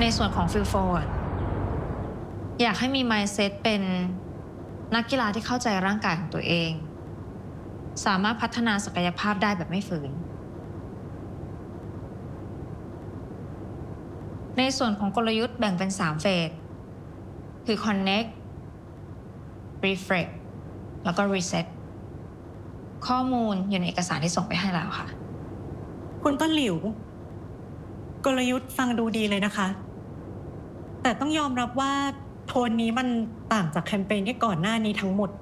ส่วนของฟิลโฟร์อยากให้มี mindset เป็นนักกีฬาที่เข้าใจร่างกายของตัวเอง สามารถพัฒนาศักยภาพได้แบบไม่ฝืน ในส่วนของกลยุทธ์แบ่งเป็น3เฟสคือ connect reflect แล้วก็ reset ข้อมูลอยู่ในเอกสารที่ส่งไปให้แล้วค่ะคุณต้นหลิวกลยุทธ์ฟังดูดีเลยนะคะแต่ต้องยอมรับว่าโทนนี้มันต่างจากแคมเปญที่ก่อนหน้านี้ทั้งหมด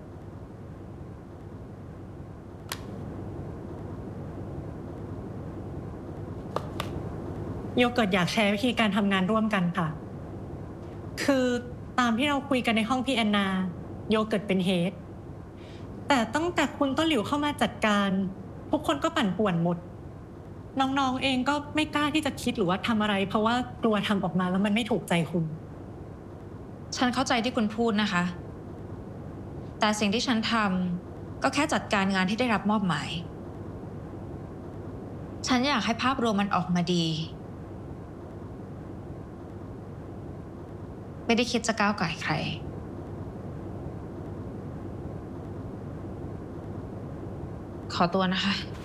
โยเกิร์ตอยากแชร์วิธีการทำงานร่วมกันค่ะคือตามที่เราคุยกันในห้องพี่แอนนาโยเกิร์ตเป็นเฮดแต่ตั้งแต่คุณต้นหลิวเข้ามาจัดการทุกคนก็ปั่นป่วนหมดน้องๆเองก็ไม่กล้าที่จะคิดหรือว่าทำอะไรเพราะว่ากลัวทำออกมาแล้วมันไม่ถูกใจคุณฉันเข้าใจที่คุณพูดนะคะแต่สิ่งที่ฉันทำก็แค่จัดการงานที่ได้รับมอบหมายฉันอยากให้ภาพรวมมันออกมาดีไม่ได้คิดจะก้าวไก่ใครขอตัวนะคะ